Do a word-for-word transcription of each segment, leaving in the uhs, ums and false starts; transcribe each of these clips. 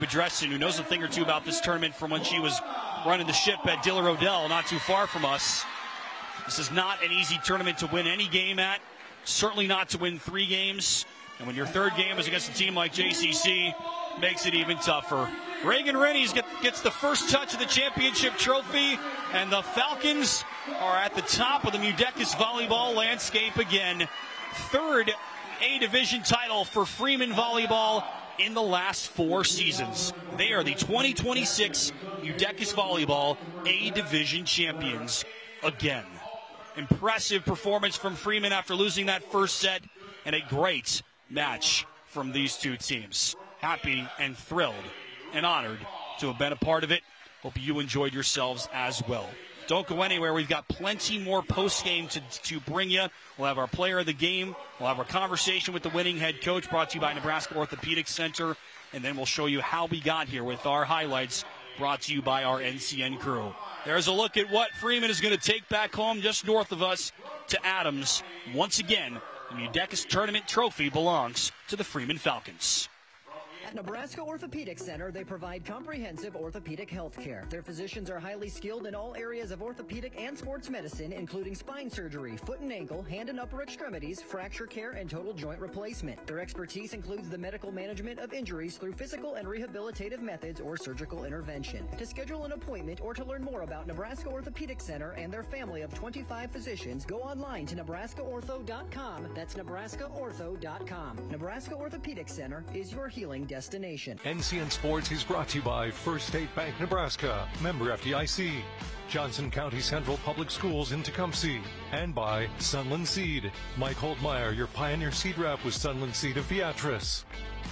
Bedressin, who knows a thing or two about this tournament from when she was running the ship at Diller Odell, not too far from us. This is not an easy tournament to win any game at, certainly not to win three games. And when your third game is against a team like J C C, makes it even tougher. Reagan Rennies get, gets the first touch of the championship trophy, and the Falcons are at the top of the Mudecas volleyball landscape again. Third A-Division title for Freeman Volleyball in the last four seasons. They are the twenty twenty-six Mudecas Volleyball A-Division champions again. Impressive performance from Freeman after losing that first set, and a great match from these two teams. Happy and thrilled and honored to have been a part of it. Hope you enjoyed yourselves as well. Don't go anywhere. We've got plenty more post-game to, to bring you. We'll have our player of the game. We'll have our conversation with the winning head coach, brought to you by Nebraska Orthopedic Center. And then we'll show you how we got here with our highlights, brought to you by our N C N crew. There's a look at what Freeman is going to take back home just north of us to Adams. Once again, the Mudecas Tournament trophy belongs to the Freeman Falcons. At Nebraska Orthopedic Center, they provide comprehensive orthopedic health care. Their physicians are highly skilled in all areas of orthopedic and sports medicine, including spine surgery, foot and ankle, hand and upper extremities, fracture care, and total joint replacement. Their expertise includes the medical management of injuries through physical and rehabilitative methods or surgical intervention. To schedule an appointment or to learn more about Nebraska Orthopedic Center and their family of twenty-five physicians, go online to nebraska ortho dot com. That's nebraska ortho dot com. Nebraska Orthopedic Center is your healing destination. N C N Sports is brought to you by First State Bank Nebraska, member F D I C, Johnson County Central Public Schools in Tecumseh, and by Sunland Seed. Mike Holtmeyer, your Pioneer Seed Rep with Sunland Seed of Beatrice.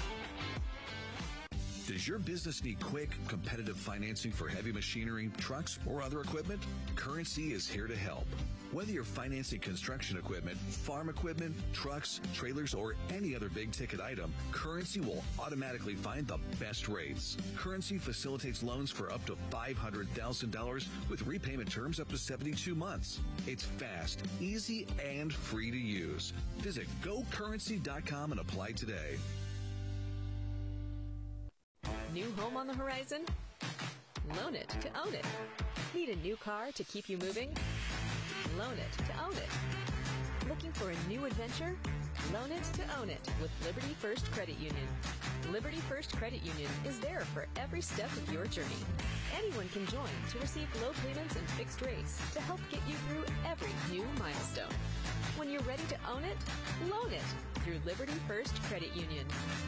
Does your business need quick, competitive financing for heavy machinery, trucks, or other equipment? Currency is here to help. Whether you're financing construction equipment, farm equipment, trucks, trailers, or any other big-ticket item, Currency will automatically find the best rates. Currency facilitates loans for up to five hundred thousand dollars with repayment terms up to seventy-two months. It's fast, easy, and free to use. Visit go currency dot com and apply today. New home on the horizon? Loan it to own it. Need a new car to keep you moving? Loan it to own it. Looking for a new adventure? Loan it to own it with Liberty First Credit Union. Liberty First Credit Union is there for every step of your journey. Anyone can join to receive low payments and fixed rates to help get you through every new milestone. When you're ready to own it, loan it through Liberty First Credit Union.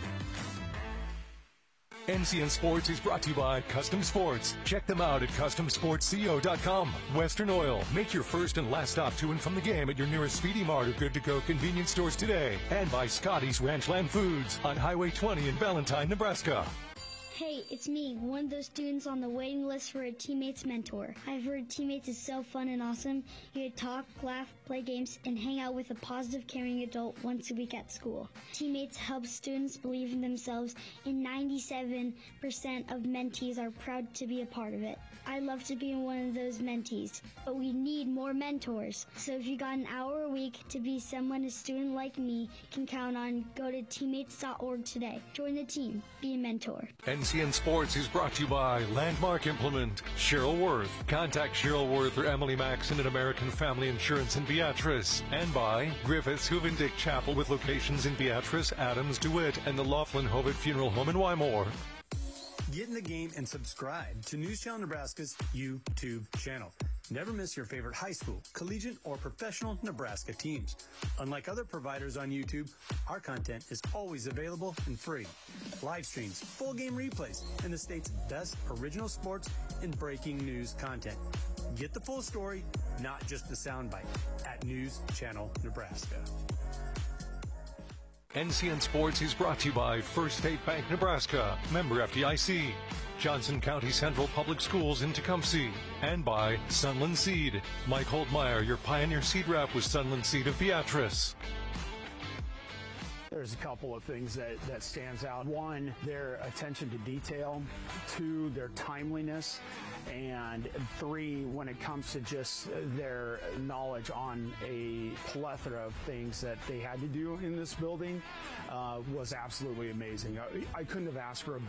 N C N Sports is brought to you by Custom Sports. Check them out at custom sports co dot com. Western Oil. Make your first and last stop to and from the game at your nearest Speedy Mart or Good to Go convenience stores today. And by Scotty's Ranchland Foods on Highway twenty in Valentine, Nebraska. Hey, it's me, one of those students on the waiting list for a teammate's mentor. I've heard teammates is so fun and awesome. You get to talk, laugh, play games, and hang out with a positive, caring adult once a week at school. Teammates help students believe in themselves, and ninety-seven percent of mentees are proud to be a part of it. I love to be one of those mentees, but we need more mentors. So if you got an hour a week to be someone a student like me can count on, go to teammates dot org today. Join the team. Be a mentor. N C N Sports is brought to you by Landmark Implement, Cheryl Worth. Contact Cheryl Worth or Emily Maxon at American Family Insurance in Beatrice. And by Griffiths Huvendick Chapel with locations in Beatrice, Adams, DeWitt, and the Laughlin Hovitt Funeral Home in Wymore. Get in the game and subscribe to News Channel Nebraska's YouTube channel. Never miss your favorite high school, collegiate, or professional Nebraska teams. Unlike other providers on YouTube, our content is always available and free. Live streams, full game replays, and the state's best original sports and breaking news content. Get the full story, not just the soundbite, at News Channel Nebraska. N C N Sports is brought to you by First State Bank Nebraska, member F D I C, Johnson County Central Public Schools in Tecumseh, and by Sunland Seed. Mike Holtmeyer, your Pioneer Seed Rep with Sunland Seed of Beatrice. There's a couple of things that, that stands out. One, their attention to detail. Two, their timeliness. And three, when it comes to just their knowledge on a plethora of things that they had to do in this building, uh, was absolutely amazing. I, I couldn't have asked for a better